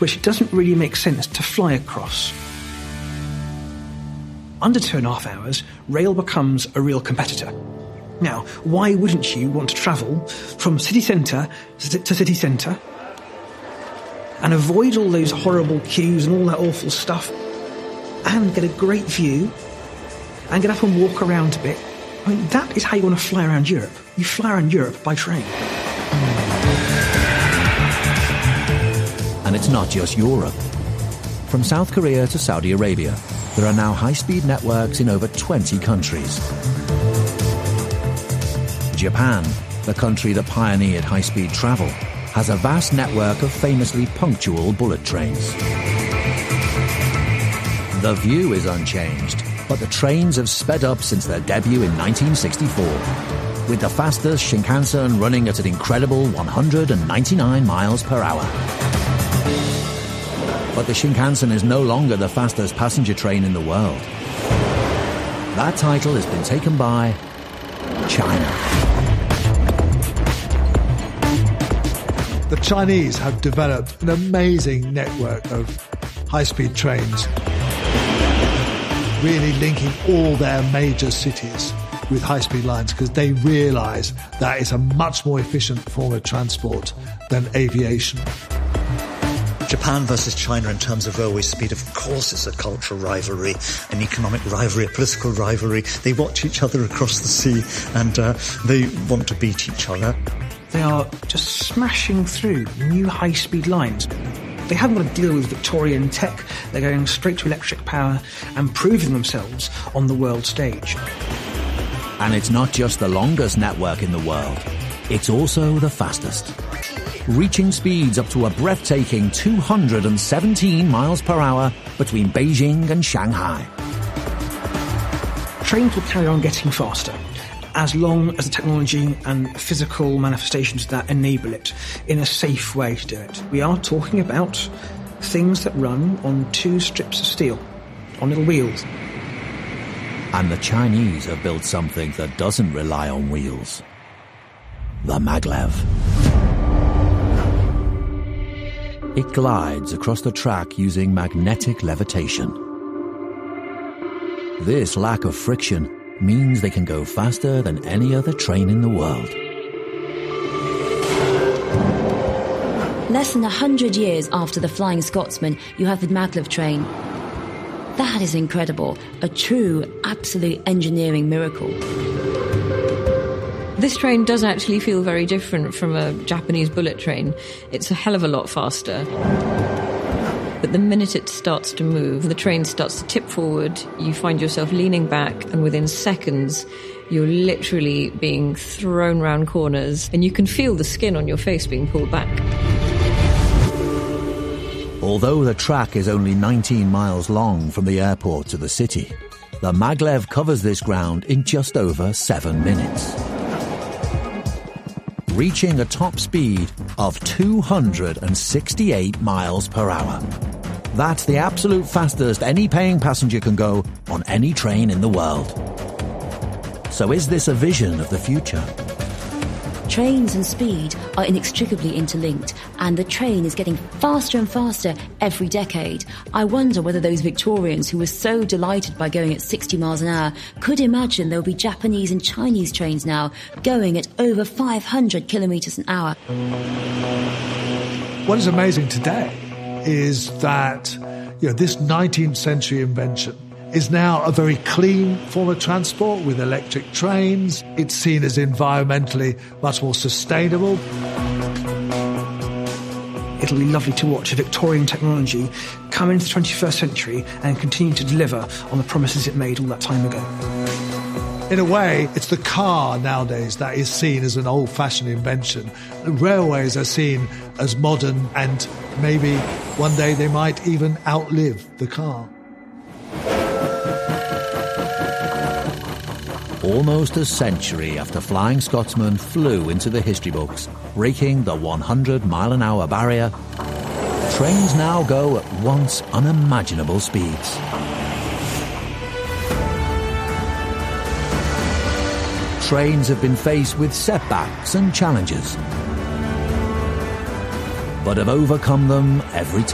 which it doesn't really make sense to fly across. Under 2.5 hours, rail becomes a real competitor. Now, why wouldn't you want to travel from city centre to city centre and avoid all those horrible queues and all that awful stuff and get a great view and get up and walk around a bit? I mean, that is how you want to fly around Europe. You fly around Europe by train. And it's not just Europe. From South Korea to Saudi Arabia, there are now high-speed networks in over 20 countries. Japan, the country that pioneered high-speed travel, has a vast network of famously punctual bullet trains. The view is unchanged, but the trains have sped up since their debut in 1964, with the fastest Shinkansen running at an incredible 199 miles per hour. But the Shinkansen is no longer the fastest passenger train in the world. That title has been taken by China. The Chinese have developed an amazing network of high-speed trains, really linking all their major cities with high-speed lines, because they realise that is a much more efficient form of transport than aviation. Japan versus China in terms of railway speed, of course it's a cultural rivalry, an economic rivalry, a political rivalry. They watch each other across the sea and they want to beat each other. They are just smashing through new high-speed lines. They haven't got to deal with Victorian tech. They're going straight to electric power and proving themselves on the world stage. And it's not just the longest network in the world, it's also the fastest, reaching speeds up to a breathtaking 217 miles per hour between Beijing and Shanghai. Trains will carry on getting faster as long as the technology and physical manifestations of that enable it in a safe way to do it. We are talking about things that run on 2 strips of steel, on little wheels. And the Chinese have built something that doesn't rely on wheels. The maglev. It glides across the track using magnetic levitation. This lack of friction means they can go faster than any other train in the world. Less than 100 years after the Flying Scotsman, you have the maglev train. That is incredible, a true, absolute engineering miracle. This train does actually feel very different from a Japanese bullet train. It's a hell of a lot faster. But the minute it starts to move, the train starts to tip forward, you find yourself leaning back, and within seconds, you're literally being thrown round corners, and you can feel the skin on your face being pulled back. Although the track is only 19 miles long from the airport to the city, the maglev covers this ground in just over 7 minutes, reaching a top speed of 268 miles per hour. That's the absolute fastest any paying passenger can go on any train in the world. So is this a vision of the future? Trains and speed are inextricably interlinked, and the train is getting faster and faster every decade. I wonder whether those Victorians who were so delighted by going at 60 miles an hour could imagine there will be Japanese and Chinese trains now going at over 500 kilometres an hour. What is amazing today is that this 19th century invention is now a very clean form of transport with electric trains. It's seen as environmentally much more sustainable. It'll be lovely to watch a Victorian technology come into the 21st century and continue to deliver on the promises it made all that time ago. In a way, it's the car nowadays that is seen as an old-fashioned invention. The railways are seen as modern, and maybe one day they might even outlive the car. Almost a century after Flying Scotsman flew into the history books, breaking the 100-mile-an-hour barrier, trains now go at once unimaginable speeds. Trains have been faced with setbacks and challenges, but have overcome them every time.